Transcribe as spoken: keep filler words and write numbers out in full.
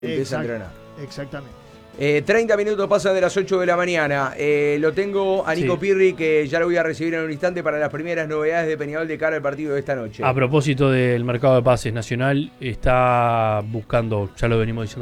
empieza Exact, a entrenar. Exactamente. Eh, treinta minutos pasan de las ocho de la mañana. Eh, lo tengo a Nico Sí. Pirri, que ya lo voy a recibir en un instante para las primeras novedades de Peñarol de cara al partido de esta noche. A propósito del mercado de pases nacional, está buscando, ya lo venimos diciendo